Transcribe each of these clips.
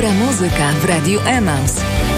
Dobra muzyka w Radiu Emaus.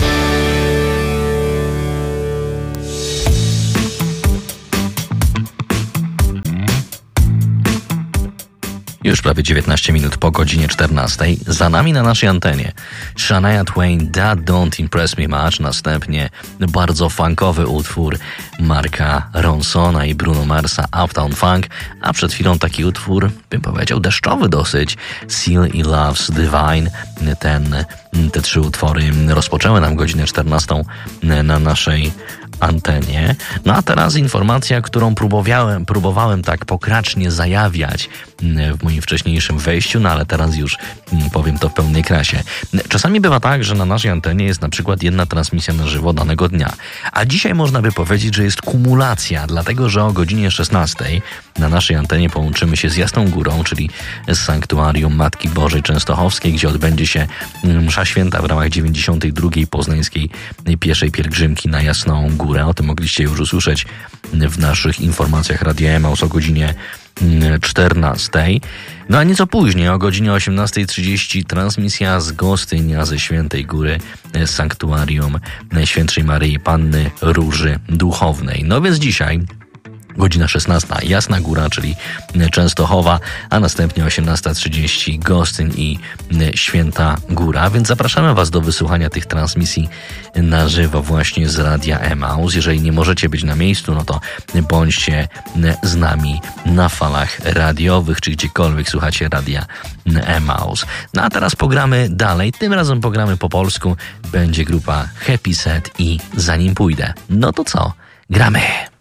Już prawie 19 minut po godzinie 14. Za nami na naszej antenie Shania Twain, That Don't Impress Me Much. Następnie bardzo funkowy utwór Marka Ronsona i Bruno Marsa, Uptown Funk. A przed chwilą taki utwór, bym powiedział, deszczowy dosyć, Seal i Love's Divine. Te trzy utwory rozpoczęły nam godzinę 14 na naszej antenie. No a teraz informacja, którą próbowałem tak pokracznie zajawiać w moim wcześniejszym wejściu, no ale teraz już powiem to w pełnej krasie. Czasami bywa tak, że na naszej antenie jest na przykład jedna transmisja na żywo danego dnia, a dzisiaj można by powiedzieć, że jest kumulacja, dlatego że o godzinie 16 na naszej antenie połączymy się z Jasną Górą, czyli z Sanktuarium Matki Bożej Częstochowskiej, gdzie odbędzie się msza święta w ramach 92. Poznańskiej Pieszej Pielgrzymki na Jasną Górę. O tym mogliście już usłyszeć w naszych informacjach Radia Emaus o godzinie 14. No a nieco później, o godzinie 18:30 transmisja z Gostyń, a ze Świętej Góry z Sanktuarium Najświętszej Maryi Panny Róży Duchownej. No więc dzisiaj godzina 16, Jasna Góra, czyli Częstochowa, a następnie 18:30 Gostyń i Święta Góra. Więc zapraszamy Was do wysłuchania tych transmisji na żywo właśnie z Radia Emaus. Jeżeli nie możecie być na miejscu, no to bądźcie z nami na falach radiowych, czy gdziekolwiek słuchacie Radia Emaus. No a teraz pogramy dalej. Tym razem pogramy po polsku. Będzie grupa Happy Set i Zanim pójdę. No to co? Gramy!